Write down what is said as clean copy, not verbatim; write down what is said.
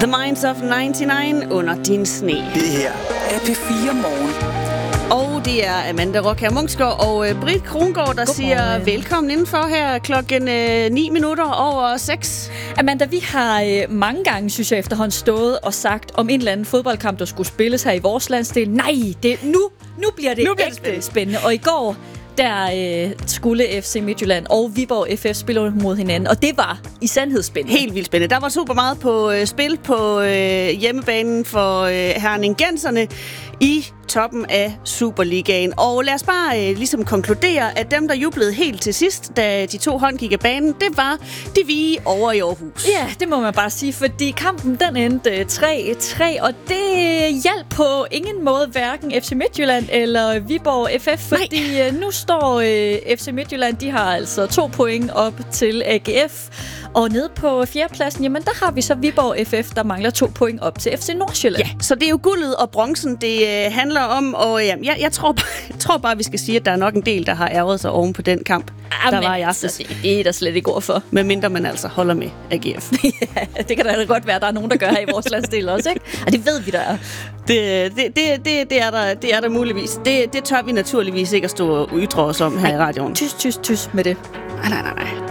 The Minds of 99 under din sne. Det her er P4 Morgen. Og det er Amanda Rockher Munksgaard og Britt Krongård, der siger velkommen indenfor her klokken 6:09. Amanda, vi har mange gange, synes jeg efterhånden, stået og sagt om en eller anden fodboldkamp, der skulle spilles her i vores landsdel. Nej, nu bliver det ægte spændende. Og i går, der skulle FC Midtjylland og Viborg FF spille mod hinanden, og det var i sandhed spændende. Helt vildt spændende. Der var super meget på spil på hjemmebanen for herningenserne i toppen af Superligaen. Og lad os bare ligesom konkludere, at dem, der jublede helt til sidst, da de to hold gik af banen, det var de Vige over i Aarhus. Ja, det må man bare sige, fordi kampen den endte 3-3, og det hjalp på ingen måde hverken FC Midtjylland eller Viborg FF, fordi nu står FC Midtjylland, de har altså 2 point op til AGF, og nede på 4. pladsen, jamen der har vi så Viborg FF, der mangler 2 point op til FC Nordsjælland. Ja, så det er jo guldet og bronzen, det handler om, og jeg tror bare, vi skal sige, at der er nok en del, der har ærget sig oven på den kamp, der var i aftes. Det er der slet ikke ord for. Medmindre man altså holder med AGF. Ja, det kan da godt være, der er nogen, der gør her i vores landsdel også, ikke? Og det ved vi, der er. Det er der muligvis. Det tør vi naturligvis ikke at stå og ytre os om her i radioen. Tys med det. Nej.